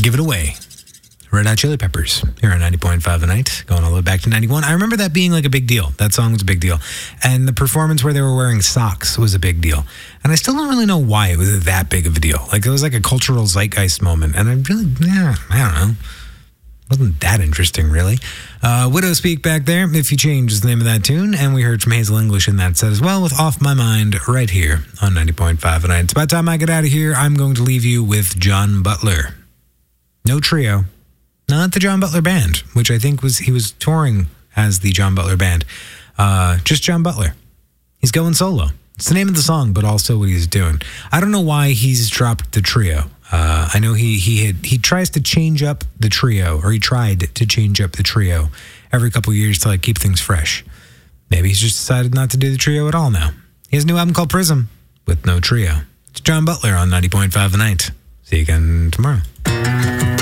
Give It Away. Red Hot Chili Peppers here on 90.5 The Night, going all the way back to 91. I remember that being like a big deal. That song was a big deal. And the performance where they were wearing socks was a big deal. And I still don't really know why it was that big of a deal. Like, it was like a cultural zeitgeist moment. And I don't know. Wasn't that interesting, really. Widow Speak back there, If You Change is the name of that tune. And we heard from Hazel English in that set as well with Off My Mind right here on 90.5 The Night. It's about time I get out of here. I'm going to leave you with John Butler. No trio. Not the John Butler Band, which I think he was touring as the John Butler Band. Just John Butler. He's going solo. It's the name of the song, but also what he's doing. I don't know why he's dropped the trio. I know he tries to change up the trio, or he tried to change up the trio every couple of years to like keep things fresh. Maybe he's just decided not to do the trio at all now. He has a new album called Prism with no trio. It's John Butler on 90.5 The Night. See you again tomorrow.